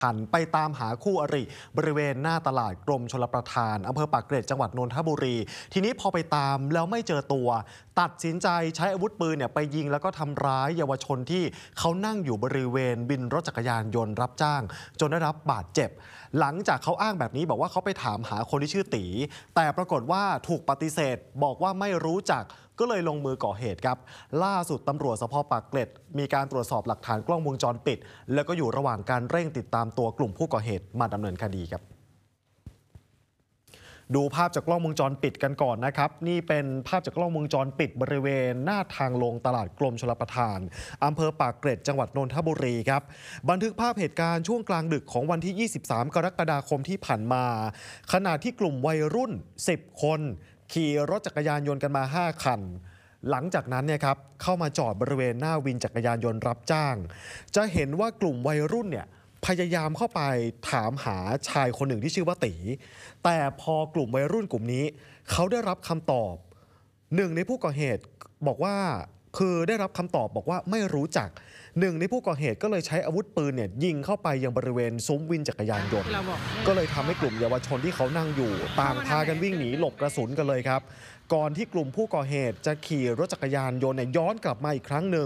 หันไปตามหาคู่อริบริเวณหน้าตลาดกรมชลประทานอำเภอปากเกร็ดจังหวัดนนทบุรีทีนี้พอไปตามแล้วไม่เจอตัวตัดสินใจใช้อาวุธปืนไปยิงแล้วก็ทำร้ายเยาวชนที่เขานั่งอยู่บริเวณบินรถจักรยานยนต์รับจ้างจนได้รับบาดเจ็บหลังจากเขาอ้างแบบนี้บอกว่าเขาไปถามหาคนที่ชื่อตีแต่ปรากฏว่าถูกปฏิเสธบอกว่าไม่รู้จักก็เลยลงมือก่อเหตุครับล่าสุดตำรวจสภ.ปากเกร็ดมีการตรวจสอบหลักฐานกล้องวงจรปิดแล้วก็อยู่ระหว่างการเร่งติดตามตัวกลุ่มผู้ก่อเหตุมาดำเนินคดีครับดูภาพจากกล้องวงจรปิดกันก่อนนะครับนี่เป็นภาพจากกล้องวงจรปิดบริเวณหน้าทางลงตลาดกรมชลประทานอำเภอปากเกร็ดจังหวัดนนทบุรีครับบันทึกภาพเหตุการณ์ช่วงกลางดึกของวันที่ 23 กรกฎาคมที่ผ่านมาขณะที่กลุ่มวัยรุ่น 10 คนขี่รถจักรยานยนต์กันมา 5 คันหลังจากนั้นเนี่ยครับเข้ามาจอดบริเวณหน้าวินจักรยานยนต์รับจ้างจะเห็นว่ากลุ่มวัยรุ่นเนี่ยพยายามเข้าไปถามหาชายคนหนึ่งที่ชื่อว่าตีแต่พอกลุ่มวัยรุ่นกลุ่มนี้เขาได้รับคำตอบหนึ่งในผู้ก่อเหตุบอกว่าคือได้รับคำตอบบอกว่าไม่รู้จักหนึ่งในผู้ก่อเหตุก็เลยใช้อาวุธปืนยิงเข้าไปยังบริเวณซุ้มวินจักรยานยนต์ก็เลยทำให้กลุ่มเยาวชนที่เขานั่งอยู่ต่างพากันวิ่งหนีหลบกระสุนกันเลยครับก่อนที่กลุ่มผู้ก่อเหตุจะขี่รถจักรยานยนต์ย้อนกลับมาอีกครั้งหนึ่ง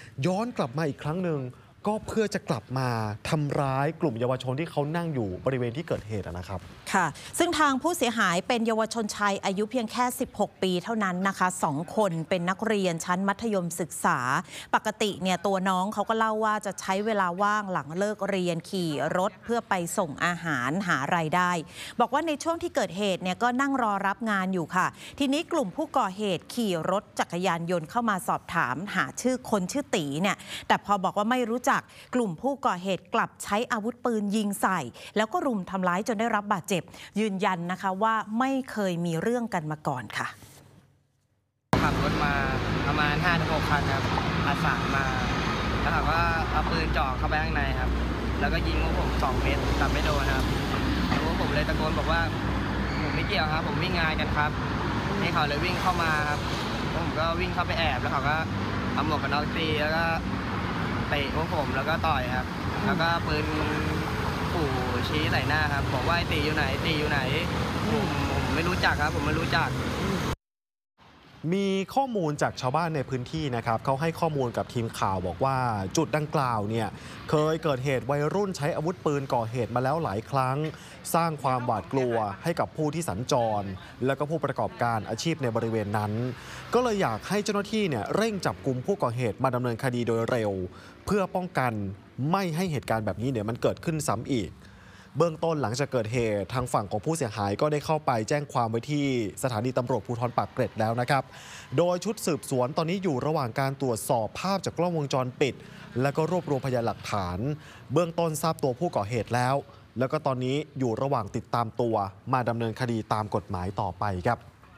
ก็เพื่อจะกลับมาทำร้ายกลุ่มเยาวชนที่เขานั่งอยู่บริเวณที่เกิดเหตุนะครับค่ะซึ่งทางผู้เสียหายเป็นเยาวชนชายอายุเพียงแค่16 ปีเท่านั้นนะคะ2 คนเป็นนักเรียนชั้นมัธยมศึกษาปกติเนี่ยตัวน้องเขาก็เล่าว่าจะใช้เวลาว่างหลังเลิกเรียนขี่รถเพื่อไปส่งอาหารหารายได้บอกว่าในช่วงที่เกิดเหตุเนี่ยก็นั่งรอรับงานอยู่ค่ะทีนี้กลุ่มผู้ก่อเหตุขี่รถจักรยานยนต์เข้ามาสอบถามหาชื่อคนชื่อตีเนี่ยแต่พอบอกว่าไม่รู้จักกลุ่มผู้ก่อเหตุกลับใช้อาวุธปืนยิงใส่แล้วก็รุมทำร้ายจนได้รับบาดเจ็บยืนยันนะคะว่าไม่เคยมีเรื่องกันมาก่อนค่ะขับรถมาประมาณ 5-6 คันครับอาสามาแล้วเขาก็เอาปืนจ่อเข้าไปข้างในครับแล้วก็ยิงพวกผม2 เม็ดแต่ไม่โดนครับแล้วพวกผมเลยตะโกนบอกว่าผมไม่เกี่ยวครับผมวิ่งงานกันครับนี่เขาเลยวิ่งเข้ามาครับผมก็วิ่งเข้าไปแอบแล้วเขาก็เอาหมวกกันน็อกตีแล้วก็เตะพวกผมแล้วก็ต่อยครับแล้วก็ปืนขู่ชี้ใส่หน้าครับบอกว่าตีอยู่ไหนผมไม่รู้จักครับผมไม่รู้จักมีข้อมูลจากชาวบ้านในพื้นที่นะครับเขาให้ข้อมูลกับทีมข่าวบอกว่าจุดดังกล่าวเนี่ยเคยเกิดเหตุวัยรุ่นใช้อาวุธปืนก่อเหตุมาแล้วหลายครั้งสร้างความหวาดกลัวให้กับผู้ที่สัญจรและก็ผู้ประกอบการอาชีพในบริเวณนั้นก็เลยอยากให้เจ้าหน้าที่เนี่ยเร่งจับกุมผู้ก่อเหตุมาดำเนินคดีโดยเร็วเพื่อป้องกันไม่ให้เหตุการณ์แบบนี้เนี่ยมันเกิดขึ้นซ้ำอีกเบื้องต้นหลังจากเกิดเหตุทางฝั่งของผู้เสียหายก็ได้เข้าไปแจ้งความไว้ที่สถานีตำรวจภูธรปากเกร็ดแล้วนะครับโดยชุดสืบสวนตอนนี้อยู่ระหว่างการตรวจสอบภาพจากกล้องวงจรปิดและก็รวบรวมพยานหลักฐานเบื้องต้นทราบตัวผู้ก่อเหตุแล้วก็ตอนนี้อยู่ระหว่างติดตามตัวมาดำเนินคดีตามกฎหมายต่อไปครับ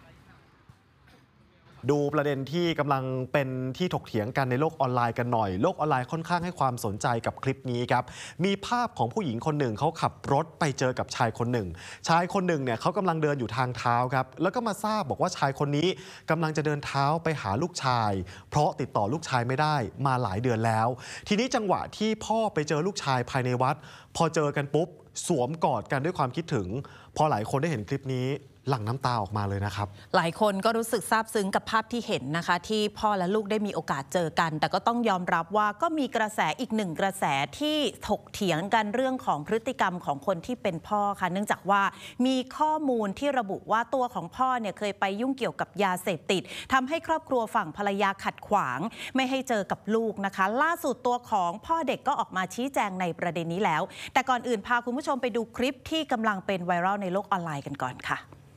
ดูประเด็นที่กำลังเป็นที่ถกเถียงกันในโลกออนไลน์กันหน่อยโลกออนไลน์ค่อนข้างให้ความสนใจกับคลิปนี้ครับมีภาพของผู้หญิงคนหนึ่งเขาขับรถไปเจอกับชายคนหนึ่งเนี่ยเขากำลังเดินอยู่ทางเท้าครับแล้วก็มาทราบบอกว่าชายคนนี้กำลังจะเดินเท้าไปหาลูกชายเพราะติดต่อลูกชายไม่ได้มาหลายเดือนแล้วทีนี้จังหวะที่พ่อไปเจอลูกชายภายในวัดพอเจอกันปุ๊บสวมกอดกันด้วยความคิดถึงพอหลายคนได้เห็นคลิปนี้หลั่งน้ำตาออกมาเลยนะครับหลายคนก็รู้สึกซาบซึ้งกับภาพที่เห็นนะคะที่พ่อและลูกได้มีโอกาสเจอกันแต่ก็ต้องยอมรับว่าก็มีกระแสอีกหนึ่งกระแสที่ถกเถียงกันเรื่องของพฤติกรรมของคนที่เป็นพ่อค่ะเนื่องจากว่ามีข้อมูลที่ระบุว่าตัวของพ่อเนี่ยเคยไปยุ่งเกี่ยวกับยาเสพติดทำให้ครอบครัวฝั่งภรรยาขัดขวางไม่ให้เจอกับลูกนะคะล่าสุดตัวของพ่อเด็กก็ออกมาชี้แจงในประเด็นนี้แล้วแต่ก่อนอื่นพาคุณผู้ชมไปดูคลิปที่กำลังเป็นไวรัลในโลกออนไลน์กันก่อนค่ะ